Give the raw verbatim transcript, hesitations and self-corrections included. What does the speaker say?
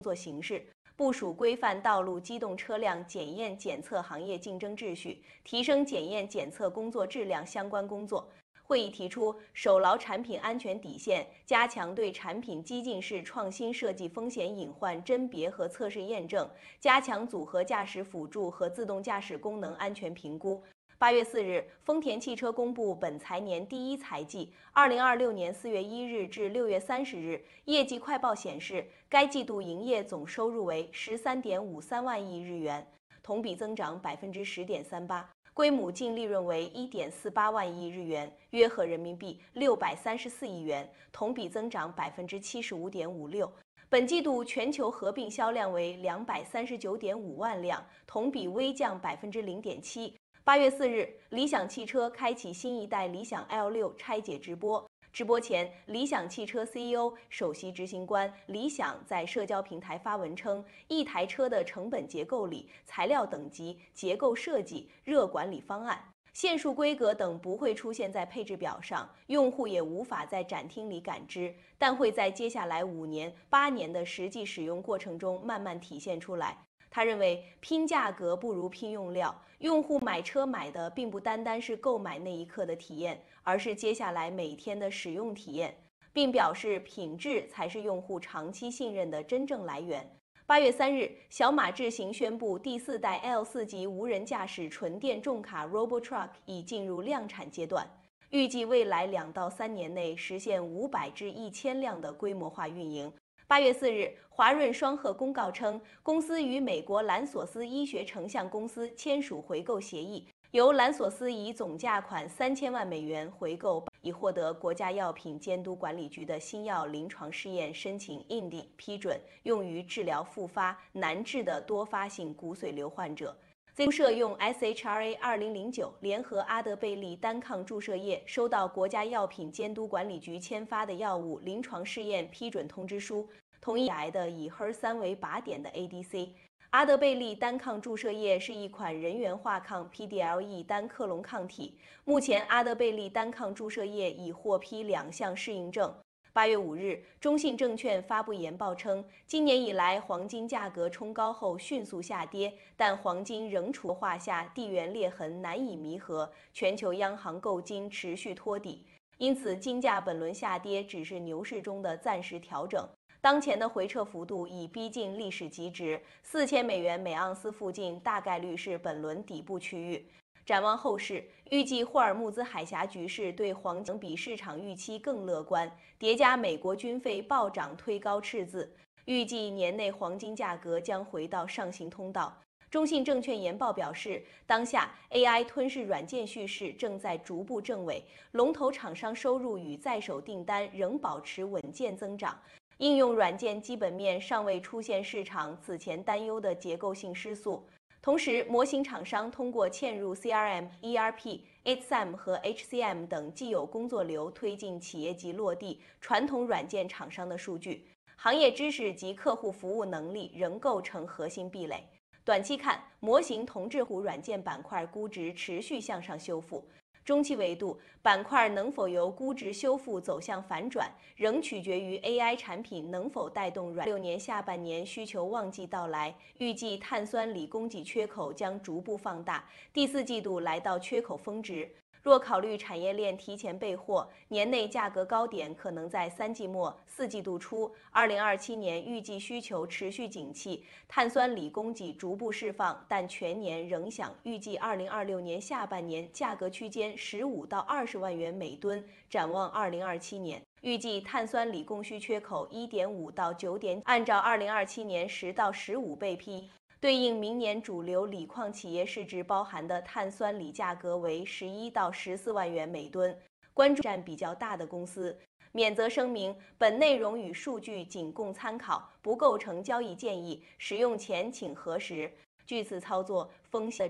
作形式，部署规范道路机动车辆检验检测行业竞争秩序，提升检验检测工作质量相关工作。会议提出，守牢产品安全底线，加强对产品激进式创新设计风险隐患甄别和测试验证，加强组合驾驶辅助和自动驾驶功能安全评估。八月四日，丰田汽车公布本财年第一财季，二零二六年四月一日至六月三十日业绩快报显示，该季度营业总收入为十三点五三万亿日元，同比增长百分之十点三八。归母净利润为一点四八万亿日元，约合人民币六百三十四亿元，同比增长百分之七十五点五六。本季度全球合并销量为两百三十九点五万辆，同比微降百分之零点七。八月四日，理想汽车开启新一代理想 L 六拆解直播。直播前，理想汽车 C E O、首席执行官李想在社交平台发文称，一台车的成本结构里、材料等级、结构设计、热管理方案、线束规格等不会出现在配置表上，用户也无法在展厅里感知，但会在接下来五年、八年的实际使用过程中慢慢体现出来。他认为，拼价格不如拼用料，用户买车买的并不单单是购买那一刻的体验，而是接下来每天的使用体验，并表示品质才是用户长期信任的真正来源。八月三日，小马智行宣布第四代 L 四 级无人驾驶纯电重卡 Robotruck 已进入量产阶段，预计未来两到三年内实现五百至一千辆的规模化运营。八月四日，华润双鹤公告称，公司与美国兰索斯医学成像公司签署回购协议，由兰索斯以总价款三千万美元回购，以获得国家药品监督管理局的新药临床试验申请 I N D 批准，用于治疗复发难治的多发性骨髓瘤患者。Z 社用 S H R A 二零零九联合阿德贝利单抗注射液收到国家药品监督管理局签发的药物临床试验批准通知书，同意癌的以 H E R 三 为靶点的 A D C。阿德贝利单抗注射液是一款人源化抗 P D L E 单克隆抗体，目前阿德贝利单抗注射液已获批两项适应症。八月五日，中信证券发布研报称，今年以来黄金价格冲高后迅速下跌，但黄金仍处画下地缘裂痕难以弥合，全球央行购金持续托底，因此金价本轮下跌只是牛市中的暂时调整。当前的回撤幅度已逼近历史极值，四千美元每盎司附近大概率是本轮底部区域。展望后市，预计霍尔木兹海峡局势对黄金比市场预期更乐观，叠加美国军费暴涨推高赤字，预计年内黄金价格将回到上行通道。中信证券研报表示，当下 A I 吞噬软件叙事正在逐步正尾，龙头厂商收入与在手订单仍保持稳健增长。应用软件基本面尚未出现市场此前担忧的结构性失速，同时模型厂商通过嵌入 C R M、E R P、H C M 和 H C M 等既有工作流推进企业级落地传统软件厂商的数据，行业知识及客户服务能力仍构成核心壁垒。短期看，模型同质化软件板块估值持续向上修复。中期维度，板块能否由估值修复走向反转，仍取决于 A I 产品能否带动软。六年下半年需求旺季到来，预计碳酸锂供给缺口将逐步放大，第四季度来到缺口峰值。若考虑产业链提前备货，年内价格高点可能在三季末、四季度初。二零二七年预计需求持续景气，碳酸锂供给逐步释放，但全年仍想预计二零二六年下半年价格区间十五到二十万元每吨。展望二零二七年，预计碳酸锂供需缺口一点五到九点，按照二零二七年十到十五倍 P。对应明年主流锂矿企业市值包含的碳酸锂价格为十一到十四万元每吨，关注占比较大的公司。免责声明：本内容与数据仅供参考，不构成交易建议，使用前请核实。据此操作风险。